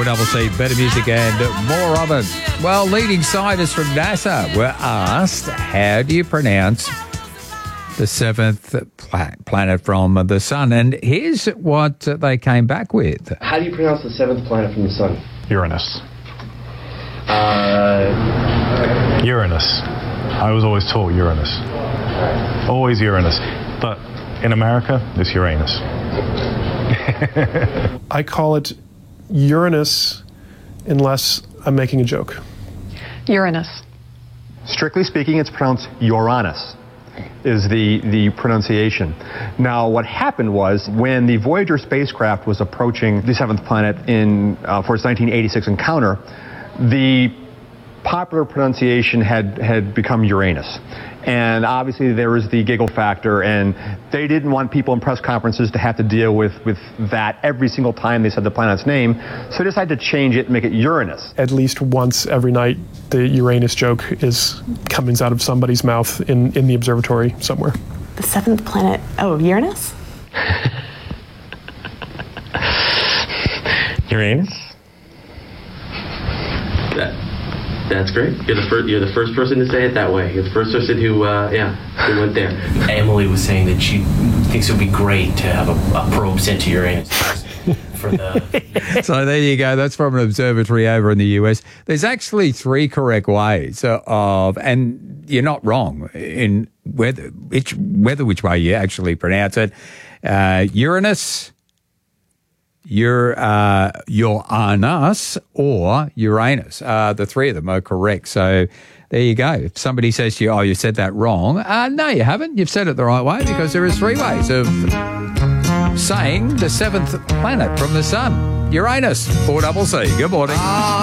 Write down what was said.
4CC, better music and more of it. Well, leading scientists from NASA were asked, how do you pronounce the seventh planet from the sun? And here's what they came back with. How do you pronounce the seventh planet from the sun? Uranus. Uranus. I was always taught Uranus. Always Uranus. But in America, it's Uranus. I call it Uranus unless I'm making a joke. Uranus. Strictly speaking, it's pronounced Uranus, is the pronunciation. Now, what happened was when the Voyager spacecraft was approaching the seventh planet for its 1986 encounter, the popular pronunciation had become Uranus. And obviously there was the giggle factor, and they didn't want people in press conferences to have to deal with that every single time they said the planet's name, so they decided to change it and make it Uranus. At least once every night, the Uranus joke comes out of somebody's mouth in the observatory somewhere. The seventh planet. Oh, Uranus? Uranus? That's great. You're the first person to say it that way. You're the first person who went there. Emily was saying that she thinks it would be great to have a probe sent to Uranus for the. So there you go. That's from an observatory over in the US. There's actually 3 correct ways and you're not wrong in which way you actually pronounce it. Uranus, Uranus or Uranus. The 3 of them are correct. So there you go. If somebody says to you, you said that wrong. No, you haven't. You've said it the right way because there is 3 ways of saying the seventh planet from the sun. Uranus, 4CC. Good morning.